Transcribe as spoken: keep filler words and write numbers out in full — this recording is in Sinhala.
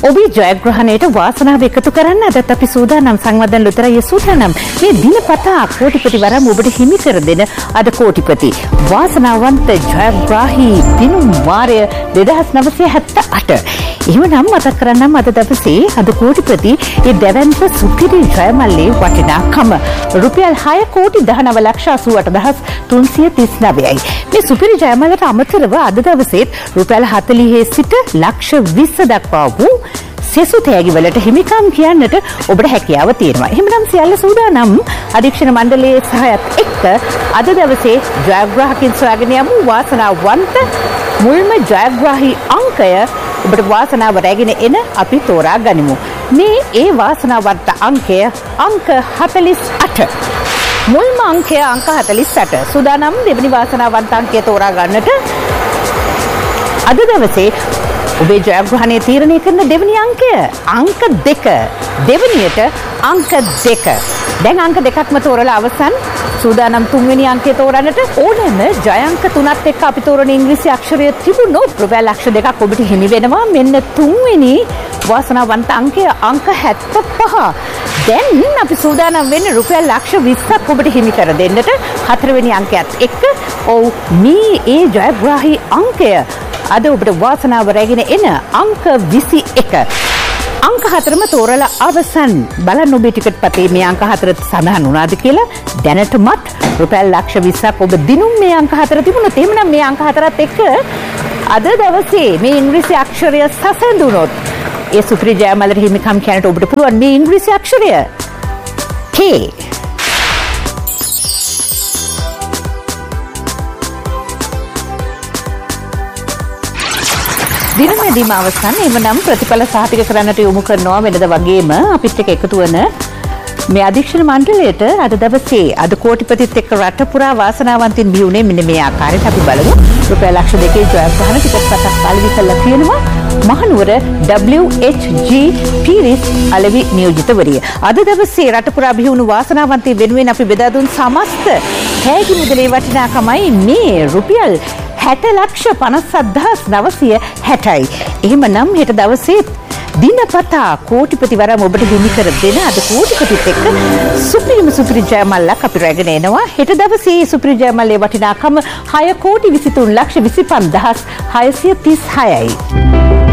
ඔබේ ජයග්‍රහණයට වාසනාව එකතු කරන්න අදත් අපි සූදානම් සංවර්ධන ලොතරැයි සූදානම් මේ දිනපතා කෝටිපති වරම් ඔබට හිමි කර දෙන අද කෝටිපති වාසනාවන්ත ජයග්‍රාහී දිනුම් වාරය දෙදහස් නවසිය හැත්තෑ අට. එහෙමනම් මතක් කරන්නම් අද දවසේ අද කෝටිපති ඒ දැවැන්ත සුපිරි ජයමල්ලේ වටිනාකම රුපියල් හය කෝටි දහනව ලක්ෂ අසූ අට දහස් තුන්සිය තිස් නවයයි. මේ සුපිරි ජයමල්ලට අමතරව අද දවසේත් රුපියල් හතළිහේ සිට ලක්ෂ විස්ස දක්වා වූ සෙසු තෑගිවලට හිමිකම් කියන්නට ඔබට හැකියාව තියෙනවා. එහෙමනම් සියල්ල සූදානම් අධීක්ෂණ මණ්ඩලයේ සහයත් එක්ක අද දවසේ ජයග්‍රාහකින් සොයාගෙන යමු වාසනාවන්ත මුල්ම ජයග්‍රාහී අංකය ඔබට වාසනාව රැගෙන එන අපි තෝරා ගනිමු. මේ ඒ වාසනාවන්ත අංකය අංක හතළිස් අට. මුල්ම අංකය අංක හතළිස් අට. සූදානම් දෙවෙනි වාසනාවන්ත අංකය තෝරා ගන්නට අද දවසේ ඔබේ ජයග්‍රහණය තීරණය කරන දෙවෙනි අංකය අංක දෙක. දෙවෙනියට අංක දෙක. දැන් අංක දෙකක්ම තෝරලා අවසන්. සූදානම් තුන්වෙනි අංකය තෝරන්නට ඕනෑම ජය අංක තුනත් එක්ක අපි තෝරන ඉංග්‍රීසි අක්ෂරය තිබුණොත් රුපියල් ලක්ෂ දෙකක් ඔබට හිමි වෙනවා. මෙන්න තුන්වෙනි වාසනාවන්ත අංකය අංක හැත්තෑපහ. දැන් අපි සූදානම් වෙන්නේ රුපියල් ලක්ෂ විස්සක් ඔබට හිමි කර දෙන්නට හතරවෙනි අංකයත් එක්ක. ඔව් මේ ඒ ජයග්‍රාහී අංකය අද ඔබට වාසනාව රැගෙන එන අංක විසි එක. අංක හතරම තෝරලා අවසන්. බලන්න ඔබේ ටිකට් පතේ මේ අංක හතර සඳහන් වුණාද කියලා. දැනටමත් රුපියල් ලක්ෂ විස්සක් ඔබ දිනුම් මේ අංක හතර තිබුණොත් එහෙමනම් මේ අංක හතරත් එක්ක අද දවසේ මේ ඉංග්‍රීසි අක්ෂරය සැසඳුනොත් ඒ සුපිරි ජයමල්ලට හිමිකම් කියන්නට ඔබට පුළුවන් මේ ඉංග්‍රීසි අක්ෂරය K. දිනමැදීම අවසන්. එමනම් ප්‍රතිඵල සහතික කරන්නට යොමු කරනවා වෙනද වගේම අපිත් එක්ක එකතු වන මේ අධීක්ෂණ මණ්ඩලයට අද දවසේ අද කෝටිපතිත් එක්ක රට පුරා වාසනාවන්තින් බිහුනේ මෙන්න මේ ආකාරයට අපි බලමු. රුපියල් ලක්ෂ දෙකේ ජයග්‍රහණ ටිකට් පතක් පළවි කළා තියෙනවා Mahanuwara W H G Peiris අලෙවි නියෝජිතවරිය. අද දවසේ රට පුරා බිහුණු වාසනාවන්තී වෙනුවෙන් අපි බෙදා දුන් සමස්ත තෑගි මුදලේ වටිනාකමයි මේ රුපියල් හැට ලක්ෂ පනස් අටදහස් නවසිය හැටයි. එහෙමනම් හෙට දවසේ දිනපතා කෝටිපති වරම් ඔබට හිමි කර දෙන අද කෝටිපතිත් එක්ක සුපිරිම සුපිරි ජයමල්ලක් අපි රැගෙන එනවා. හෙට දවසේ සුපිරි ජයමල්ලේ වටිනාකම හය කෝටි විසි තුන් ලක්ෂ විසි පන්දහස් හයසිය තිස් හයයි.